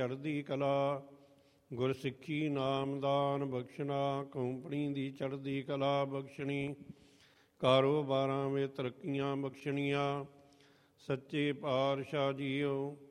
ਚੜ੍ਹਦੀ ਕਲਾ। ਗੁਰਸਿੱਖੀ ਨਾਮਦਾਨ ਬਖਸ਼ਣਾ, ਕੰਪਣੀ ਦੀ ਚੜ੍ਹਦੀ ਕਲਾ ਬਖਸ਼ਣੀ। ਕਾਰੋਬਾਰਾਂ ਵਿੱਚ ਤਰੱਕੀਆਂ ਬਖਸ਼ਣੀਆਂ। ਸੱਚੇ ਪਾਤਸ਼ਾਹ ਜੀਓ